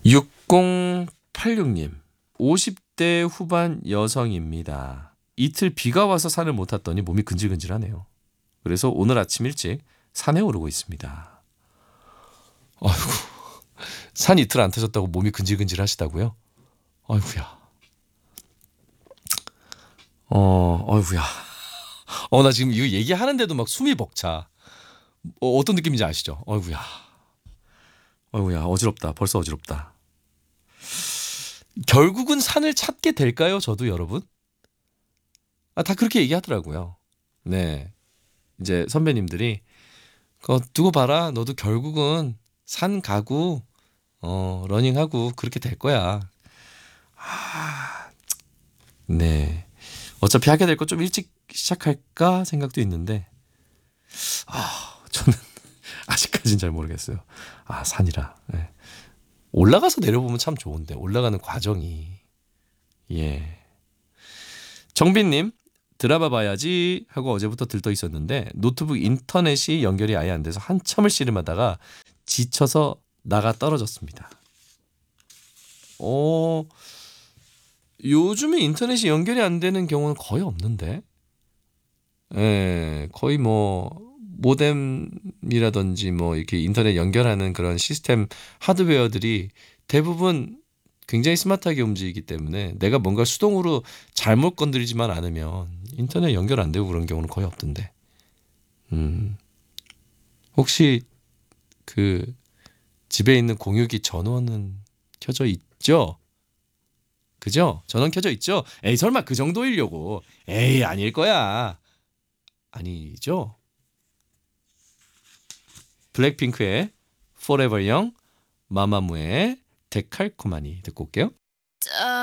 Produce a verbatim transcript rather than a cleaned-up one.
육공팔육 님 오십 대 후반 여성입니다. 이틀 비가 와서 산을 못 탔더니 몸이 근질근질하네요. 그래서 오늘 아침 일찍 산에 오르고 있습니다. 아이고, 산 이틀 안 타셨다고 몸이 근질근질 하시다고요? 아이고야. 어, 아이고야. 어, 나 지금 이거 얘기하는데도 막 숨이 벅차. 어, 어떤 느낌인지 아시죠? 아이고야. 아이고야, 어지럽다. 벌써 어지럽다. 결국은 산을 찾게 될까요? 저도 여러분? 아, 다 그렇게 얘기하더라고요. 네. 이제 선배님들이 그거 두고 봐라. 너도 결국은 산 가고 어, 러닝하고 그렇게 될 거야. 아, 네. 어차피 하게 될 거 좀 일찍 시작할까 생각도 있는데 아, 저는 아직까지는 잘 모르겠어요. 아, 산이라. 네. 올라가서 내려보면 참 좋은데 올라가는 과정이 예. 정빈님 드라마 봐야지 하고 어제부터 들떠 있었는데 노트북 인터넷이 연결이 아예 안 돼서 한참을 씨름하다가 지쳐서 나가 떨어졌습니다. 어, 요즘에 인터넷이 연결이 안 되는 경우는 거의 없는데, 예, 거의 뭐 모뎀이라든지 뭐 이렇게 인터넷 연결하는 그런 시스템 하드웨어들이 대부분 굉장히 스마트하게 움직이기 때문에 내가 뭔가 수동으로 잘못 건드리지만 않으면 인터넷 연결 안 되고 그런 경우는 거의 없던데. 음, 혹시 그 집에 있는 공유기 전원은 켜져 있죠? 그죠? 전원 켜져 있죠? 에이 설마 그 정도이려고. 에이 아닐 거야. 아니죠? 블랙핑크의 Forever Young, 마마무의 데칼코마니 듣고 올게요.